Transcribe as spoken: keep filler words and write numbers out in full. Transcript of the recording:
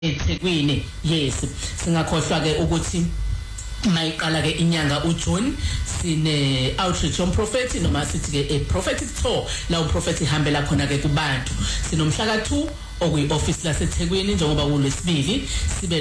eThekwini. Yes, singakhohlwa ke ukuthi mayiqala ke inyanga uJune sine outreach on prophet noma sithi ke a prophetic tour la uProphet ihambela khona ke kubantu. Sinomhla ka two okuyi office laseThekwini njengoba kulwesibili sibe